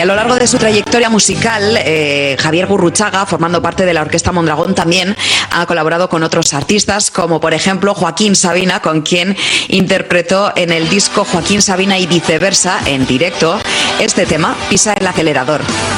a lo largo de su trayectoria musical, Javier Gurruchaga, formando parte de la Orquesta Mondragón, también ha colaborado con otros artistas, como por ejemplo Joaquín Sabina, con quien interpretó en el disco Joaquín Sabina y viceversa, en directo, este tema, Pisa el acelerador.